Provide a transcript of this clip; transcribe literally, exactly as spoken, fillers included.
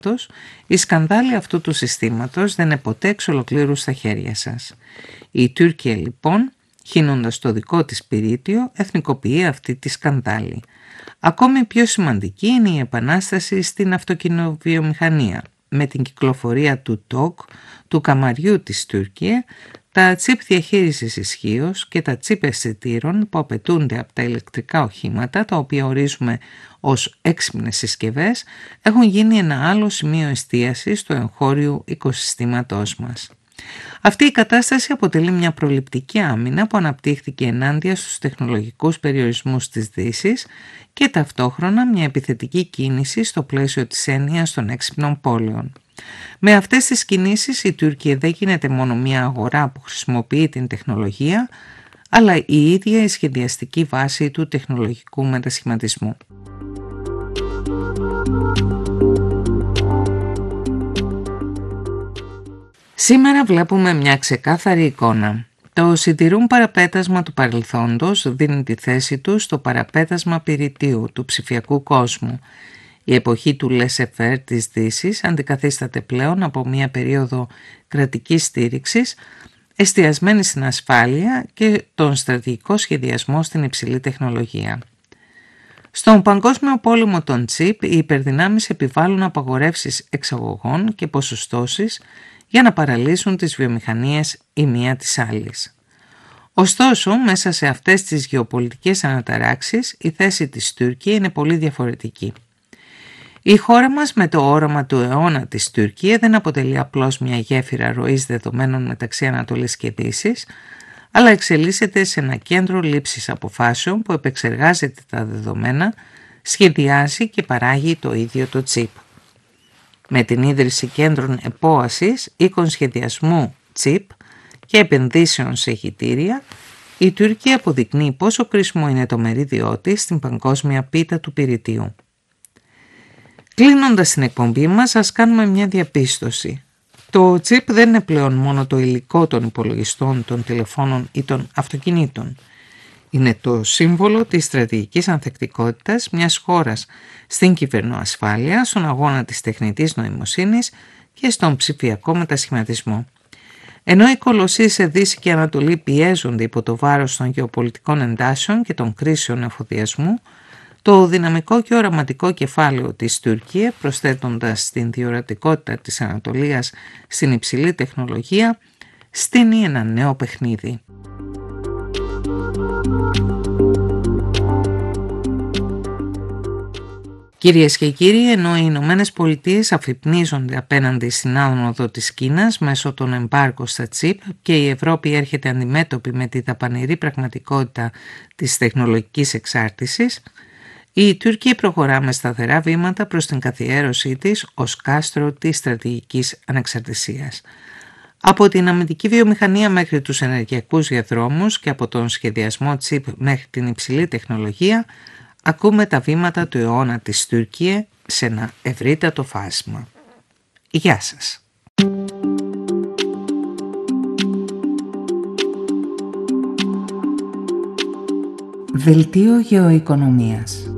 η σκανδάλη αυτού του συστήματος δεν είναι ποτέ εξ ολοκλήρου στα χέρια σας. Η Τουρκία λοιπόν, χύνοντας το δικό της πυρίτιο, εθνικοποιεί αυτή τη σκανδάλη. Ακόμη πιο σημαντική είναι η επανάσταση στην αυτοκινητοβιομηχανία. Με την κυκλοφορία του τοκ, του καμαριού της Τουρκία, τα τσίπ διαχείρισης ισχύως και τα τσίπ αισθητήρων που απαιτούνται από τα ηλεκτρικά οχήματα, τα οποία ορίζουμε ως έξυπνες συσκευές, έχουν γίνει ένα άλλο σημείο εστίασης του εγχώριου οικοσυστήματός μας. Αυτή η κατάσταση αποτελεί μια προληπτική άμυνα που αναπτύχθηκε ενάντια στους τεχνολογικούς περιορισμούς της Δύσης και ταυτόχρονα μια επιθετική κίνηση στο πλαίσιο της έννοιας των έξυπνων πόλεων. Με αυτές τις κινήσεις η Τουρκία δεν γίνεται μόνο μια αγορά που χρησιμοποιεί την τεχνολογία, αλλά η ίδια η σχεδιαστική βάση του τεχνολογικού μετασχηματισμού. Σήμερα βλέπουμε μια ξεκάθαρη εικόνα. Το σιδηρούν παραπέτασμα του παρελθόντος δίνει τη θέση του στο παραπέτασμα πυρητίου του ψηφιακού κόσμου. Η εποχή του laissez-faire της Δύσης αντικαθίσταται πλέον από μια περίοδο κρατικής στήριξης εστιασμένη στην ασφάλεια και τον στρατηγικό σχεδιασμό στην υψηλή τεχνολογία. Στον παγκόσμιο πόλεμο των τσίπ, οι υπερδυνάμεις επιβάλλουν απαγορεύσεις εξαγωγών και ποσοστώσεις για να παραλύσουν τις βιομηχανίες η μία της άλλης. Ωστόσο, μέσα σε αυτές τις γεωπολιτικές αναταράξεις, η θέση της Τουρκία είναι πολύ διαφορετική. Η χώρα μας με το όραμα του αιώνα της Τουρκία δεν αποτελεί απλώς μια γέφυρα ροής δεδομένων μεταξύ Ανατολής και Δύσης, αλλά εξελίσσεται σε ένα κέντρο λήψης αποφάσεων που επεξεργάζεται τα δεδομένα, σχεδιάζει και παράγει το ίδιο το τσίπ. Με την ίδρυση κέντρων επόασης, οίκων σχεδιασμού τσίπ και επενδύσεων σε ηχητήρια, η Τουρκία αποδεικνύει πόσο κρίσιμο είναι το μερίδιό της στην παγκόσμια πίτα του πυρητίου. Κλείνοντας την εκπομπή μας, ας κάνουμε μια διαπίστωση. Το τσίπ δεν είναι πλέον μόνο το υλικό των υπολογιστών, των τηλεφώνων ή των αυτοκινήτων. Είναι το σύμβολο της στρατηγικής ανθεκτικότητας μιας χώρας στην κυβερνοασφάλεια, στον αγώνα της τεχνητής νοημοσύνης και στον ψηφιακό μετασχηματισμό. Ενώ οι κολοσσοί σε Δύση και Ανατολή πιέζονται υπό το βάρος των γεωπολιτικών εντάσεων και των κρίσεων εφοδιασμού, το δυναμικό και οραματικό κεφάλαιο της Τουρκία, προσθέτοντας την διορατικότητα της Ανατολίας στην υψηλή τεχνολογία, στείνει ένα νέο παιχνίδι. Κυρίες και κύριοι, ενώ οι Ηνωμένες Πολιτείες αφυπνίζονται απέναντι στην άνοδο της Κίνας μέσω των εμπάργκο στα τσίπ και η Ευρώπη έρχεται αντιμέτωπη με τη δαπανηρή πραγματικότητα της τεχνολογικής εξάρτησης, η Τουρκία προχωρά με σταθερά βήματα προς την καθιέρωσή της ως κάστρο της στρατηγικής ανεξαρτησίας. Από την αμυντική βιομηχανία μέχρι τους ενεργειακούς διαδρόμους και από τον σχεδιασμό τσίπ μέχρι την υψηλή τεχνολογία, ακούμε τα βήματα του αιώνα της Τουρκία σε ένα ευρύτατο φάσμα. Γεια σας. Δελτίο γεωοικονομίας.